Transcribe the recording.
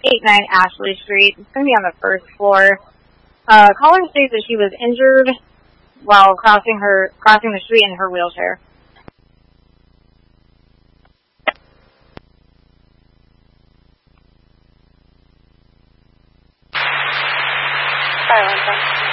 89 Ashley Street. It's going to be on the first floor. Caller states that she was injured while crossing the street in her wheelchair. Silence.